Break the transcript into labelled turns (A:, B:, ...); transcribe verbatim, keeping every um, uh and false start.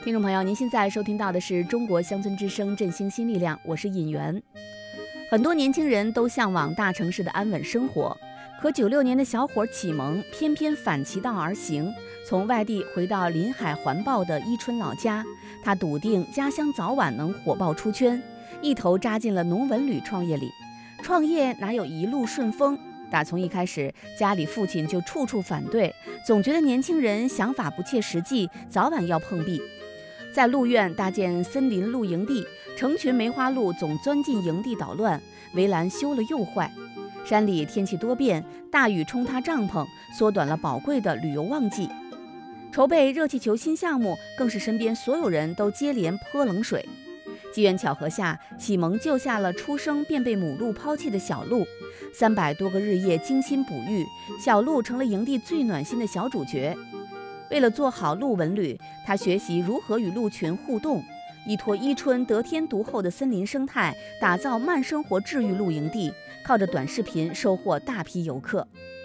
A: 听众朋友，您现在收听到的是中国乡村之声振兴新力量，我是尹媛。很多年轻人都向往大城市的安稳生活，可九六年的小伙启蒙偏偏反其道而行，从外地回到临海环抱的伊春老家，他笃定家乡早晚能火爆出圈，一头扎进了农文旅创业里。创业哪有一路顺风？打从一开始，家里父亲就处处反对，总觉得年轻人想法不切实际，早晚要碰壁。在鹿苑搭建森林露营地，成群梅花鹿总钻进营地捣乱，围栏修了又坏。山里天气多变，大雨冲塌帐篷，缩短了宝贵的旅游旺季。筹备热气球新项目，更是身边所有人都接连泼冷水。机缘巧合下，启蒙救下了出生便被母鹿抛弃的小鹿，三百多个日夜精心哺育，小鹿成了营地最暖心的小主角。为了做好鹿文旅，他学习如何与鹿群互动，依托伊春得天独厚的森林生态，打造慢生活治愈露营地，靠着短视频收获大批游客。